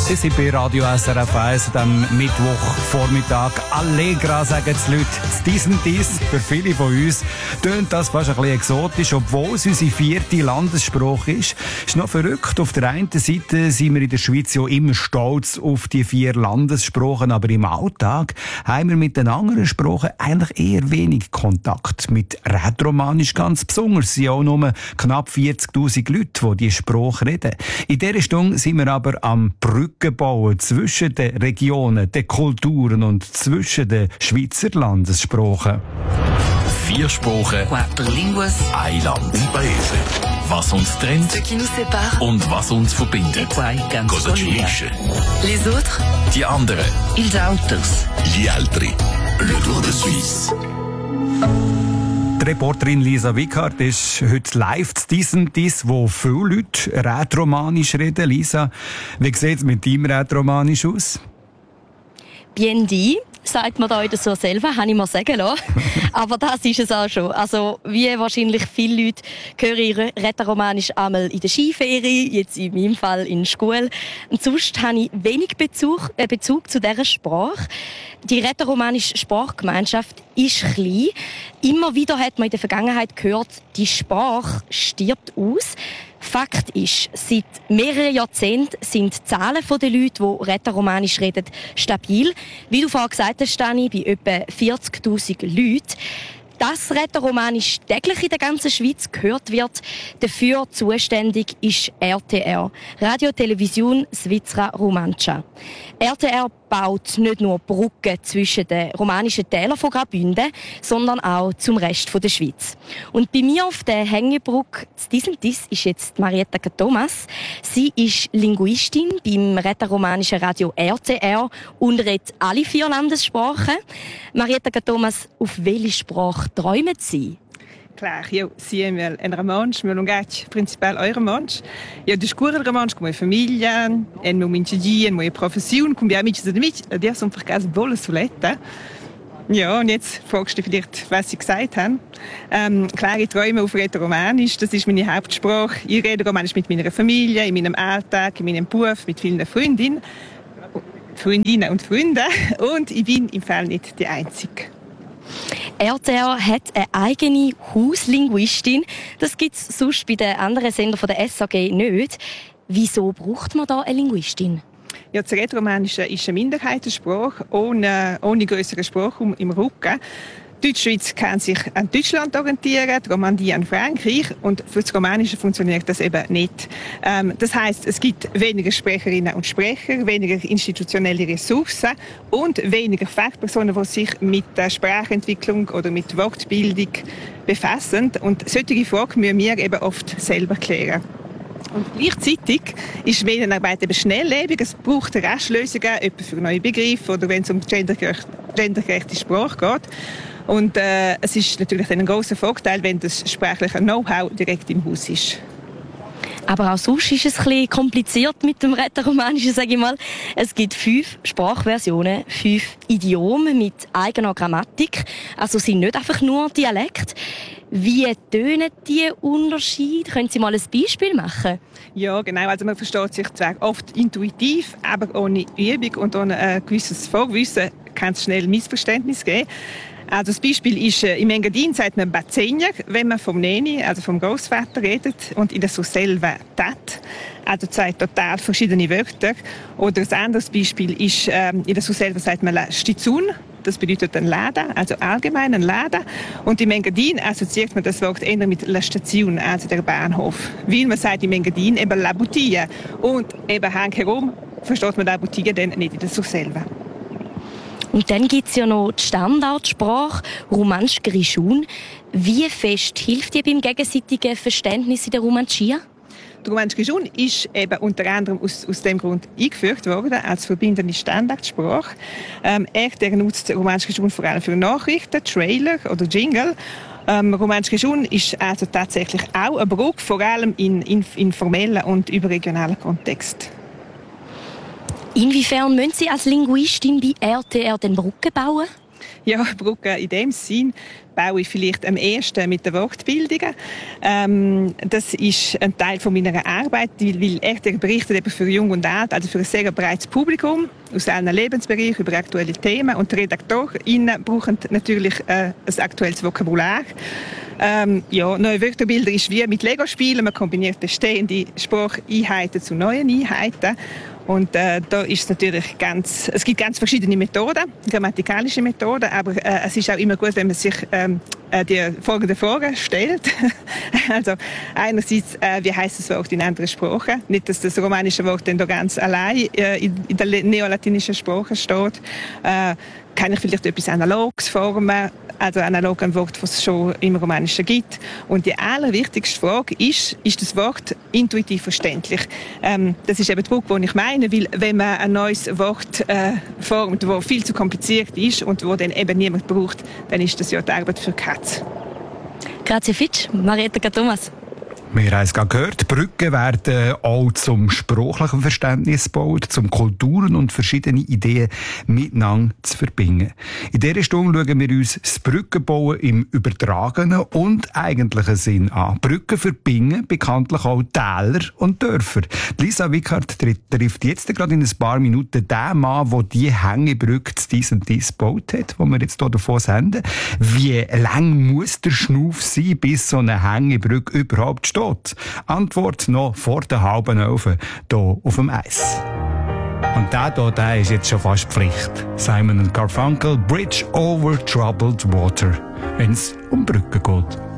Sie sind bei Radio SRF 1 am Mittwochvormittag. Allegra, sagen die Leute. Dies und dies, für viele von uns, tönt das fast ein bisschen exotisch, obwohl es unsere 4. Landessprache ist. Ist noch verrückt. Auf der einen Seite sind wir in der Schweiz ja immer stolz auf die 4 Landessprachen, aber im Alltag haben wir mit den anderen Sprachen eigentlich eher wenig Kontakt. Mit Rätoromanisch ganz besonders sind auch nur knapp 40'000 Leute, die diese Sprache reden. In dieser Stunde sind wir aber am Brücken bauen zwischen den Regionen, den Kulturen und zwischen den Schweizer Landessprachen. 4 Sprachen, 4 línguas, ein Land, un paese. Was uns trennt ce qui nous sépare, und was uns verbindet. poi can Cosa ci scolina. unisce? Les autres, Die anderen, ils autres. gli altri. Le Tour de Suisse. Die Reporterin Lisa Wickhardt ist heute live zu dies, wo viele Leute Rätoromanisch reden. Lisa, wie sieht es mit deinem Rätoromanisch aus? Bien dit, sagt man da in der so selber, habe ich mir sagen lassen. Aber das ist es auch schon. Also, wie wahrscheinlich viele Leute höre ich Rätoromanisch einmal in der Skiferie, jetzt in meinem Fall in der Schule. Und sonst habe ich wenig Bezug zu dieser Sprache. Die rätoromanische Sprachgemeinschaft ist klein. Immer wieder hat man in der Vergangenheit gehört, die Sprache stirbt aus. Fakt ist, seit mehreren Jahrzehnten sind die Zahlen der Leute, die Rätoromanisch reden, stabil. Wie du vorhin gesagt hast, Dani, bei etwa 40'000 Leuten. Dass Rätoromanisch täglich in der ganzen Schweiz gehört wird, dafür zuständig ist RTR, Radio Television Svizzera Romancia. RTR baut nicht nur Brücken zwischen den romanischen Tälern von Graubünden, sondern auch zum Rest der Schweiz. Und bei mir auf der Hängebrücke dies ist jetzt Marietta Thomas. Sie ist Linguistin beim rätoromanischen Radio RTR und redet alle 4 Landessprachen. Marietta Thomas, auf welche Sprache träumen Sie? Claro, eu sempre em romanche, meu lugar principal é romanche. Eu descubro romanche com a minha família, em meu dia, em minha profissão, com meus amigos e amigos. Die sind für ganz bolle Solette. Ja, und jetzt fragst du vielleicht, was sie gesagt haben. Klar, ich träume auf Rätoromanisch, das ist meine Hauptsprache. Ich rede Romanisch mit meiner Familie, in meinem Alltag, in meinem Beruf, mit vielen Freundinnen und Freunden. Und ich bin im Fall nicht die Einzige. RTR hat eine eigene Hauslinguistin. Das gibt es sonst bei den anderen Sendern von der SAG nicht. Wieso braucht man da eine Linguistin? Ja, das Rätoromanische ist eine Minderheitensprache, ohne grösseren Sprachraum im Rücken. Die Deutschschweiz kann sich an Deutschland orientieren, die Romandie an Frankreich, und für das Romanische funktioniert das eben nicht. Das heisst, es gibt weniger Sprecherinnen und Sprecher, weniger institutionelle Ressourcen und weniger Fachpersonen, die sich mit der Sprachentwicklung oder mit Wortbildung befassen. Und solche Fragen müssen wir eben oft selber klären. Und gleichzeitig ist Medienarbeit eben schnelllebig. Es braucht rasch Lösungen, etwa für neue Begriffe oder wenn es um gendergerechte Sprache geht. Und es ist natürlich ein grosser Vorteil, wenn das sprachliche Know-how direkt im Haus ist. Aber auch sonst ist es ein bisschen kompliziert mit dem Rätoromanischen, sage ich mal. Es gibt 5 Sprachversionen, 5 Idiome mit eigener Grammatik. Also sind nicht einfach nur Dialekt. Wie tönen die Unterschiede? Können Sie mal ein Beispiel machen? Ja, genau. Also man versteht sich zwar oft intuitiv, aber ohne Übung und ohne ein gewisses Vorwissen kann es schnell Missverständnisse geben. Also das Beispiel ist, im Engadin sagt man Bazzenja, wenn man vom Neni, also vom Großvater redet, und in der Surselva Tat, also 2 total verschiedene Wörter. Oder ein anderes Beispiel ist, in der Surselva sagt man La Stizun, das bedeutet ein Laden, also allgemein ein Laden. Und im Engadin assoziiert man das Wort eher mit La Station, also der Bahnhof. Weil man sagt im Engadin eben La Boutique. Und eben herum versteht man La Boutique dann nicht in der Surselva. Und dann gibt es ja noch die Standardsprache, Romansch Grischun. Wie fest hilft die beim gegenseitigen Verständnis in der Romanschia? Der Romansch Grischun ist eben unter anderem aus dem Grund eingeführt worden als verbindende Standardsprache. Er nutzt Romansch Grischun vor allem für Nachrichten, Trailer oder Jingle. Romansch Grischun ist also tatsächlich auch ein Brücke, vor allem in informellen und überregionalen Kontext. Inwiefern müssen Sie als Linguistin bei RTR den Brücken bauen? Ja, Brücken in dem Sinn baue ich vielleicht am ehesten mit den Wortbildungen. Das ist ein Teil von meiner Arbeit, weil er berichtet eben für Jung und Alt, also für ein sehr breites Publikum aus allen Lebensbereichen über aktuelle Themen. Und die RedaktorInnen brauchen natürlich ein aktuelles Vokabular. Neue Wörterbilder ist wie mit Lego-Spielen. Man kombiniert bestehende Spracheinheiten zu neuen Einheiten. Und da ist es natürlich es gibt ganz verschiedene Methoden, grammatikalische Methoden, aber es ist auch immer gut, wenn man sich die folgende Frage stellt. Also einerseits, wie heisst das Wort in anderen Sprachen? Nicht, dass das romanische Wort dann da ganz allein in der neolatinischen Sprache steht. Kann ich vielleicht etwas Analoges formen, also analog ein Wort, das es schon im Romanischen gibt. Und die allerwichtigste Frage ist das Wort intuitiv verständlich? Das ist eben die Brücke, die ich meine, weil wenn man ein neues Wort formt, das viel zu kompliziert ist und wo dann eben niemand braucht, dann ist das ja die Arbeit für Katz. Grazie Fitsch, Marietta Thomas. Wir haben es gerade gehört, Brücken werden auch zum sprachlichen Verständnis gebaut, zum Kulturen und verschiedene Ideen miteinander zu verbinden. In dieser Stunde schauen wir uns das Brückenbauen im übertragenen und eigentlichen Sinn an. Brücken verbinden bekanntlich auch Täler und Dörfer. Lisa Wickhardt trifft jetzt gerade in ein paar Minuten den Mann, der die Hängebrücke zu dies und dies gebaut hat, die wir jetzt hier davon senden. Wie lang muss der Schnuff sein, bis so eine Hängebrücke überhaupt steht? Antwort noch vor der halben 11 hier auf dem Eis. Und der ist jetzt schon fast Pflicht. Simon & Garfunkel, Bridge over Troubled Water, wenn es um Brücken geht.